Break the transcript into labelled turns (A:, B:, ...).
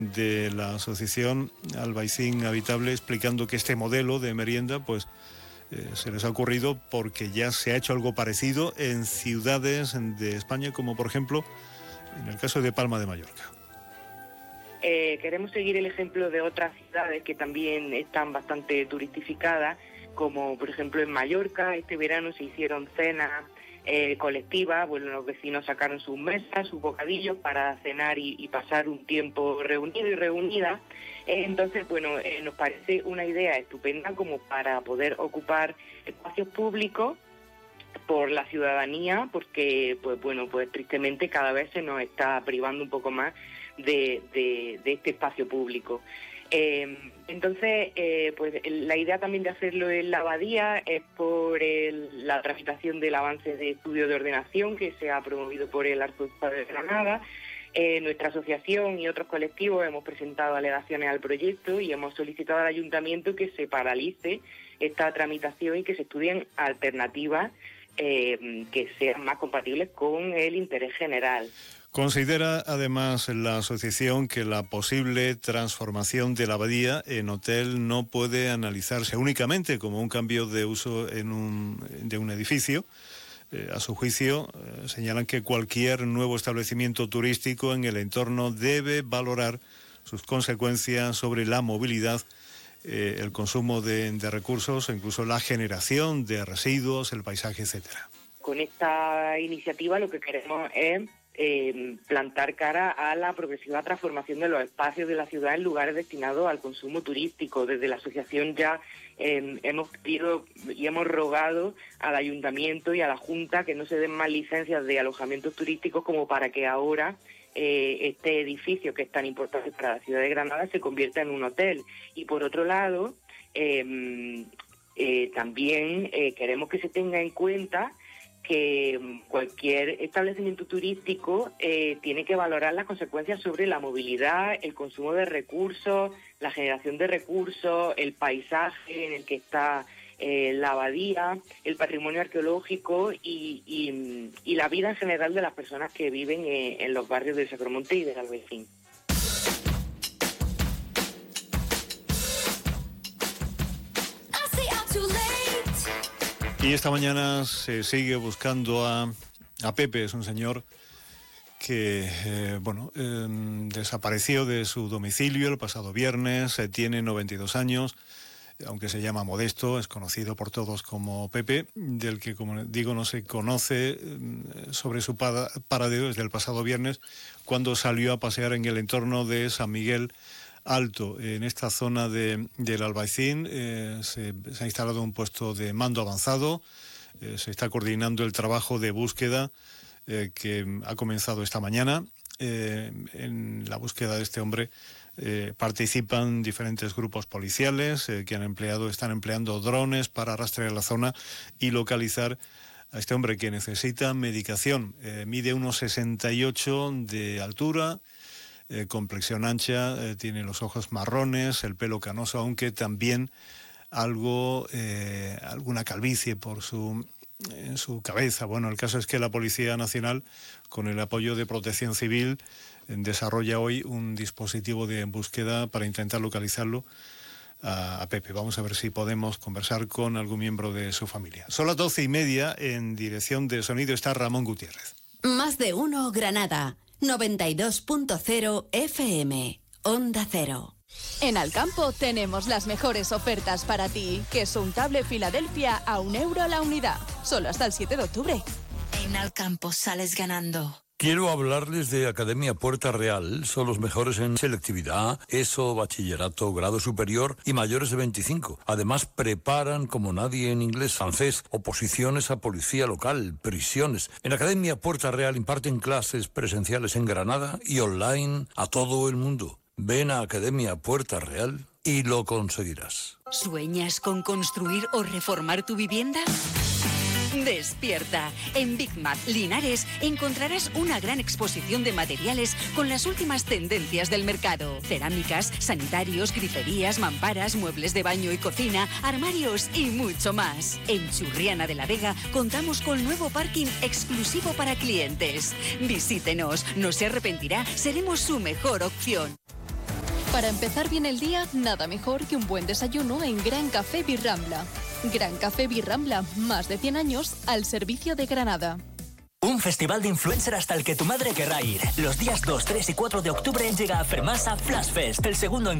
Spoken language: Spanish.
A: de la asociación Albaicín Habitable, explicando que este modelo de merienda pues se les ha ocurrido porque ya se ha hecho algo parecido en ciudades de España, como por ejemplo en el caso de Palma de Mallorca.
B: Queremos seguir el ejemplo de otras ciudades que también están bastante turistificadas, como por ejemplo en Mallorca. Este verano se hicieron cenas colectivas, bueno, los vecinos sacaron sus mesas, sus bocadillos para cenar y pasar un tiempo reunido y reunida. Entonces, bueno, nos parece una idea estupenda como para poder ocupar espacios públicos por la ciudadanía, porque pues tristemente cada vez se nos está privando un poco más de este espacio público. Entonces, pues la idea también de hacerlo en la abadía es por la tramitación del avance de estudio de ordenación que se ha promovido por el Arzobispado de Granada. Nuestra asociación y otros colectivos hemos presentado alegaciones al proyecto y hemos solicitado al ayuntamiento que se paralice esta tramitación y que se estudien alternativas que sean más compatibles con el interés general.
A: Considera además la asociación que la posible transformación de la abadía en hotel no puede analizarse únicamente como un cambio de uso de un edificio. A su juicio, señalan que cualquier nuevo establecimiento turístico en el entorno debe valorar sus consecuencias sobre la movilidad, el consumo de recursos e incluso la generación de residuos, el paisaje, etcétera.
B: Con esta iniciativa lo que queremos es plantar cara a la progresiva transformación de los espacios de la ciudad en lugares destinados al consumo turístico. Desde la asociación ya hemos pedido y hemos rogado al ayuntamiento y a la Junta que no se den más licencias de alojamientos turísticos como para que ahora este edificio que es tan importante para la ciudad de Granada se convierta en un hotel. Y por otro lado, también queremos que se tenga en cuenta que cualquier establecimiento turístico tiene que valorar las consecuencias sobre la movilidad, el consumo de recursos, la generación de recursos, el paisaje en el que está la abadía, el patrimonio arqueológico y la vida en general de las personas que viven en los barrios del Sacromonte y del Albaicín.
A: Y esta mañana se sigue buscando a Pepe. Es un señor que desapareció de su domicilio el pasado viernes. Tiene 92 años, aunque se llama Modesto, es conocido por todos como Pepe, del que, como digo, no se conoce sobre su paradero desde el pasado viernes, cuando salió a pasear en el entorno de San Miguel Alto. En esta zona del Albaicín se ha instalado un puesto de mando avanzado, se está coordinando el trabajo de búsqueda que ha comenzado esta mañana. En la búsqueda de este hombre participan diferentes grupos policiales que están empleando drones para rastrear la zona y localizar a este hombre que necesita medicación. Mide unos 68 de altura, complexión ancha, tiene los ojos marrones, el pelo canoso, aunque también alguna calvicie en su cabeza. Bueno, el caso es que la Policía Nacional, con el apoyo de Protección Civil, desarrolla hoy un dispositivo de búsqueda para intentar localizarlo a Pepe. Vamos a ver si podemos conversar con algún miembro de su familia. Son las 12:30, en dirección de sonido está Ramón Gutiérrez.
C: Más de uno Granada, 92.0 FM, Onda Cero.
D: En Alcampo tenemos las mejores ofertas para ti. Queso untable Filadelfia a €1 la unidad. Solo hasta el 7 de octubre.
C: En Alcampo sales ganando.
E: Quiero hablarles de Academia Puerta Real. Son los mejores en selectividad, ESO, bachillerato, grado superior y mayores de 25. Además, preparan como nadie en inglés, francés, oposiciones a policía local, prisiones. En Academia Puerta Real imparten clases presenciales en Granada y online a todo el mundo. Ven a Academia Puerta Real y lo conseguirás.
C: ¿Sueñas con construir o reformar tu vivienda? Despierta. En Big Mac Linares encontrarás una gran exposición de materiales con las últimas tendencias del mercado. Cerámicas, sanitarios, griferías, mamparas, muebles de baño y cocina, armarios y mucho más. En Churriana de la Vega contamos con nuevo parking exclusivo para clientes. Visítenos, no se arrepentirá, seremos su mejor opción.
D: Para empezar bien el día, nada mejor que un buen desayuno en Gran Café Birrambla. Gran Café Birrambla, más de 100 años al servicio de Granada.
F: Un festival de influencer hasta el que tu madre querrá ir. Los días 2, 3 y 4 de octubre llega a Fermasa Flash Fest, el segundo encuentro